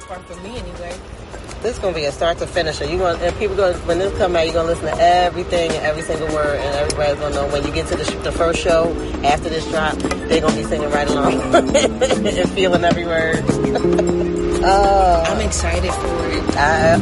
part for me anyway. This is gonna be a start to finish. People when this come out, you're gonna listen to everything and every single word, and everybody's gonna know when you get to the first show after this drop, they're gonna be singing right along and feeling every word. I'm excited for it.